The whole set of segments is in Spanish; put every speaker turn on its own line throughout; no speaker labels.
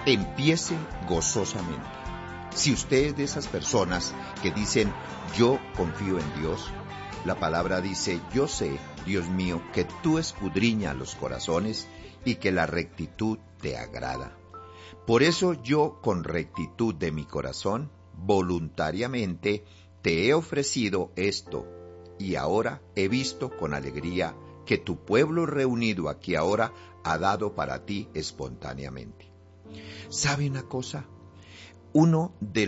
Empiece gozosamente. Si usted es de esas personas que dicen, yo confío en Dios, la palabra dice, yo sé, Dios mío, que tú escudriñas los corazones y que la rectitud te agrada. Por eso yo, con rectitud de mi corazón, voluntariamente te he ofrecido esto, y ahora he visto con alegría que tu pueblo reunido aquí ahora ha dado para ti espontáneamente. ¿Sabe una cosa? Uno de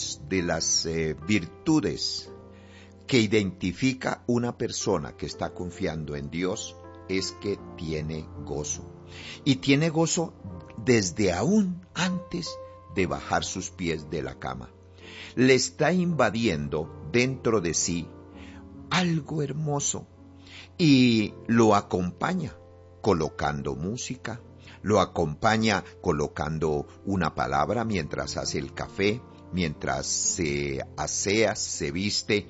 las virtudes que identifica una persona que está confiando en Dios es que tiene gozo. Y tiene gozo desde aún antes de bajar sus pies de la cama. Le está invadiendo dentro de sí algo hermoso y lo acompaña colocando música, lo acompaña colocando una palabra mientras hace el café, mientras se asea, se viste.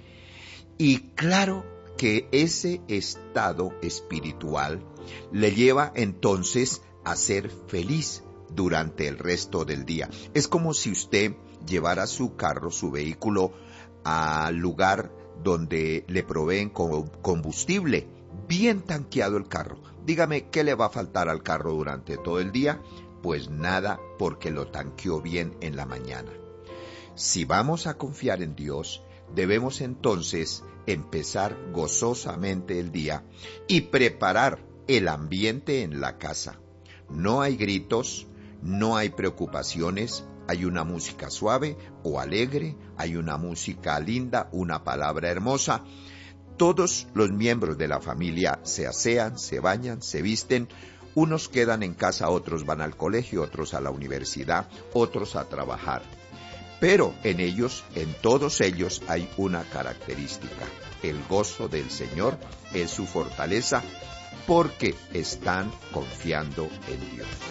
Y claro que ese estado espiritual le lleva entonces a ser feliz durante el resto del día. Es como si usted llevara su carro, su vehículo, al lugar donde le proveen combustible, bien tanqueado el carro. Dígame, ¿qué le va a faltar al carro durante todo el día? Pues nada, porque lo tanqueó bien en la mañana. Si vamos a confiar en Dios, debemos entonces empezar gozosamente el día y preparar el ambiente en la casa. No hay gritos, no hay preocupaciones, hay una música suave o alegre, hay una música linda, una palabra hermosa. Todos los miembros de la familia se asean, se bañan, se visten. Unos quedan en casa, otros van al colegio, otros a la universidad, otros a trabajar. Pero en todos ellos hay una característica. El gozo del Señor es su fortaleza porque están confiando en Dios.